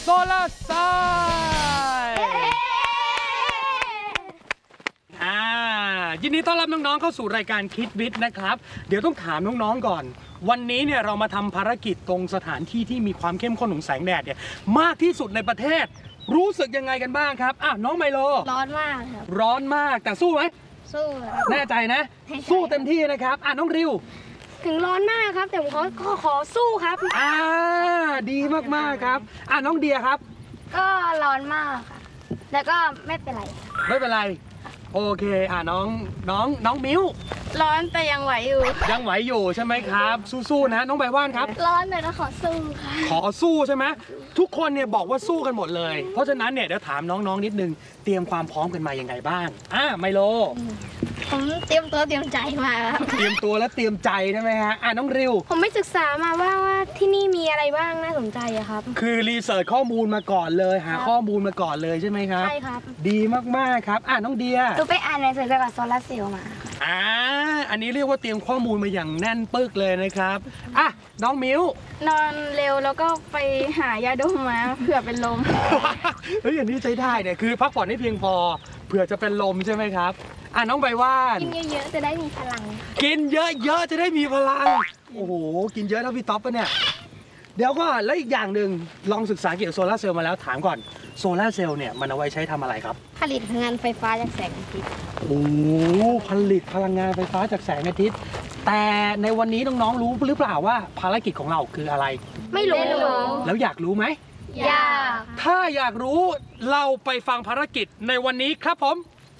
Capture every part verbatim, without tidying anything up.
โซลาร์ไซด์อ่ายินดีต้อนรับน้องๆเข้าสู่รายการคิดวิทย์นะครับเดี๋ยวต้องถามน้องๆก่อนวันนี้เนี่ยเรามาทำภารกิจตรงสถานที่ที่มีความเข้มข้นของแสงแดดเนี่ยมากที่สุดในประเทศรู้สึกยังไงกันบ้างครับอ่ะน้องไมโลร้อนมากครับร้อนมากแต่สู้ไหมสู้ครับแน่ใจนะสู้เต็มที่นะครับอ่ะน้องริวถึงร้อนมากครับแต่ผมขอขอขอสู้ครับอ่าดีมากๆครับอ่ะน้องเดียครับก็ร้อนมากค่ะแต่ก็ไม่เป็นไรไม่เป็นไรโอเคอ่ะน้องน้องน้องมิ้วร้อนแต่ยังไหวอยู่ยังไหวอยู่ใช่ไหมครับสู้ๆนะน้องใบว่านครับร้อนแต่ก็ขอสู้ค่ะขอสู้ใช่ไหมทุกคนเนี่ยบอกว่าสู้กันหมดเลยเพราะฉะนั้นเนี่ยเดี๋ยวถามน้องๆนิดนึงเตรียมความพร้อมกันมายังไงบ้างอ่ะไมโลผมเตรียมตัวเตรียมใจมาครับเตรียมตัวและเตรียมใจใช่ไหมฮะอ่ะน้องริวผมไม่ศึกษามาว่าว่าที่นี่มีอะไรบ้างน่าสนใจอะครับคือรีเสิร์ชข้อมูลมาก่อนเลยหาข้อมูลมาก่อนเลยใช่ไหมครับใช่ครับดีมากๆครับอ่ะน้องเดียดูไปอ่านในสื่อเกี่ยวกับโซลาร์เซลล์มาอ่าอันนี้เรียกว่าเตรียมข้อมูลมาอย่างแน่นปึกเลยนะครับอ่ะน้องมิ้วนอนเร็วแล้วก็ไปหายาดมมาเผื่อเป็นลมเฮ้ยอย่างนี้ใช้ได้เนี่ยคือพักผ่อนให้เพียงพอเผื่อจะเป็นลมใช่ไหมครับอ่ะน้องใบว่านกินเยอะๆจะได้มีพลังกินเยอะๆจะได้มีพลังโอ้โหกินเยอะแล้วพี่ต๊อปปะเนี่ยเดี๋ยวก่อนแล้วอีกอย่างหนึ่งลองศึกษาเกี่ยวกับโซลาร์เซลล์มาแล้วถามก่อนโซลาร์เซลล์เนี่ยมันเอาไว้ใช้ทำอะไรครับผลิตพลังงานไฟฟ้าจากแสงอาทิตย์โอ้ผลิตพลังงานไฟฟ้าจากแสงอาทิตย์แต่ในวันนี้น้องๆรู้หรือเปล่าว่าภารกิจของเราคืออะไรไม่รู้แล้วอยากรู้ไหมอยากถ้าอยากรู้เราไปฟังภารกิจในวันนี้ครับผม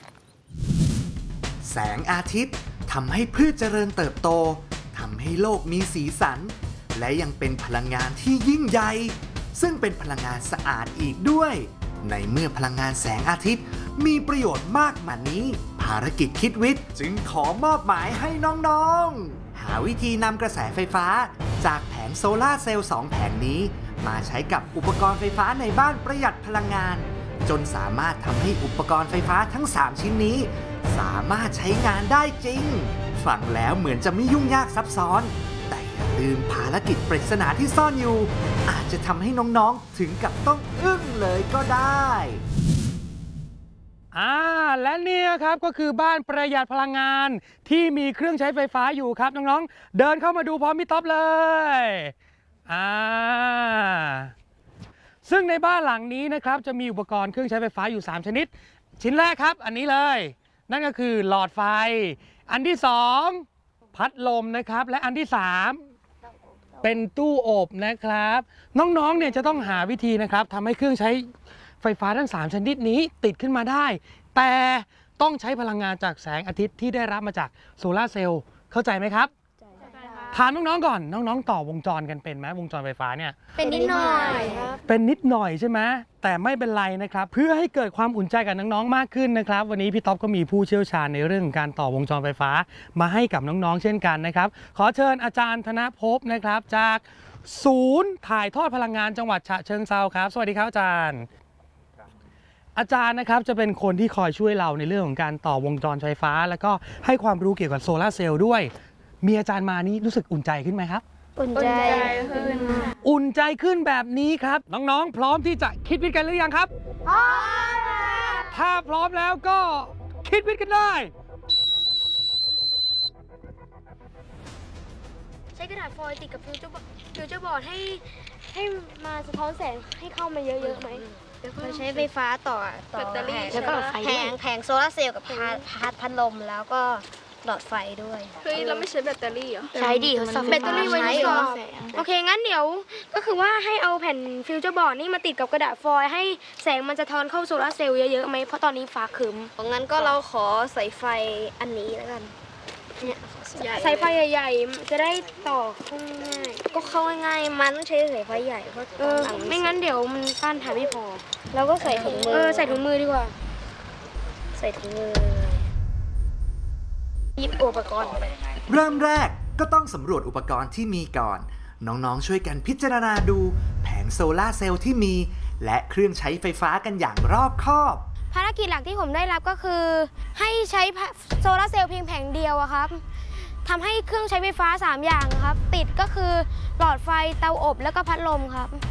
แสงอาทิตย์ทำให้พืชเจริญเติบโตทำให้โลกมีสีสันและยังเป็นพลังงานที่ยิ่งใหญ่ซึ่งเป็นพลังงานสะอาดอีกด้วยในเมื่อพลังงานแสงอาทิตย์มีประโยชน์มากมานี้ภารกิจคิดวิทย์จึงขอมอบหมายให้น้องๆหาวิธีนำกระแสไฟฟ้าจากแผงโซลาร์เซลล์สองแผงนี้มาใช้กับอุปกรณ์ไฟฟ้าในบ้านประหยัดพลังงานจนสามารถทำให้อุปกรณ์ไฟฟ้าทั้งสามชิ้นนี้สามารถใช้งานได้จริงฟังแล้วเหมือนจะไม่ยุ่งยากซับซ้อนแต่อย่าลืมภารกิจปริศนาที่ซ่อนอยู่อาจจะทำให้น้องๆถึงกับต้องอึ้งเลยก็ได้อ่าและนี่ครับก็คือบ้านประหยัดพลังงานที่มีเครื่องใช้ไฟฟ้าอยู่ครับน้องๆเดินเข้ามาดูพร้อมพี่ต๊อบเลยอ่าซึ่งในบ้านหลังนี้นะครับจะมีอุปกรณ์เครื่องใช้ไฟฟ้าอยู่สามชนิดชิ้นแรกครับอันนี้เลยนั่นก็คือหลอดไฟอันที่สองพัดลมนะครับและอันที่สามเป็นตู้อบนะครับน้องๆเนี่ยจะต้องหาวิธีนะครับทำให้เครื่องใช้ไฟฟ้าทั้งสามชนิดนี้ติดขึ้นมาได้แต่ต้องใช้พลังงานจากแสงอาทิตย์ที่ได้รับมาจากโซลาร์เซลล์เข้าใจไหมครับถามน้องๆก่อนน้องๆต่อวงจรกันเป็นไหมวงจรไฟฟ้าเนี่ยเป็นนิดหน่อยครับเป็นนิดหน่อยใช่ไหมแต่ไม่เป็นไรนะครับเพื่อให้เกิดความอุ่นใจกับน้องๆมากขึ้นนะครับวันนี้พี่ต๊อบก็มีผู้เชี่ยวชาญในเรื่องของการต่อวงจรไฟฟ้ามาให้กับน้องๆเช่นกันนะครับขอเชิญอาจารย์ธนภพนะครับจากศูนย์ถ่ายทอดพลังงานจังหวัดฉะเชิงเทราครับสวัสดีครับอาจารย์อาจารย์นะครับจะเป็นคนที่คอยช่วยเราในเรื่องของการต่อวงจรไฟฟ้าแล้วก็ให้ความรู้เกี่ยวกับโซลาร์เซลล์ด้วยมีอาจารย์มานี้รู้สึกอุ่นใจขึ้นไหมครับอุ่นใจขึ้นอุ่นใจขึ้นแบบนี้ครับน้องๆพร้อมที่จะคิดวิทย์กันหรือยังครับพร้อมถ้าพร้อมแล้วก็คิดวิทย์กันได้ใช้กระดาษฟอยล์ติดกับฟิวเจอร์ฟิวเจอร์บอร์ดให้ให้มาสะท้อนแสงให้เข้ามาเยอะๆไหมเราใช้ไฟฟ้าต่อต่อแผงแล้วก็แผงแผงโซลาร์เซลล์กับพัดพัดลมแล้วก็หลอดไฟด้วยเฮ้ยเราไม่ใช้แบตเตอรี่เหรอใช้ดิแบตเตอรี่ไว้ทดสอบโอเคงั้นเดี๋ยวก็คือว่าให้เอาแผ่นฟิวเจอร์บอร์ดนี่มาติดกับกระดาษฟอยล์ให้แสงมันจะทอนเข้าโซลาร์เซลล์เยอะๆไหมเพราะตอนนี้ฟ้าครึ้มงั้นก็เราขอใส่ไฟอันนี้แล้วกันเนี่ยสายไฟใหญ่ๆจะได้ต่อเข้าง่ายก็เข้าง่ายมันต้องใช้สายไฟใหญ่เพราะเออไม่งั้นเดี๋ยวมันต้านทานไม่พอเราก็ใส่ถุงมือเออใส่ถุงมือดีกว่าใส่ถุงมือหยิบอุปกรณ์เริ่มแรกก็ต้องสำรวจอุปกรณ์ที่มีก่อนน้องๆช่วยกันพิจารณาดูแผงโซลาร์เซลล์ที่มีและเครื่องใช้ไฟฟ้ากันอย่างรอบคอบภารกิจหลักที่ผมได้รับก็คือให้ใช้โซลาร์เซลล์เพียงแผงเดียวอะครับทำให้เครื่องใช้ไฟฟ้าสามอย่างครับติดก็คือหลอดไฟเตาอบแล้วก็พัดลมครับ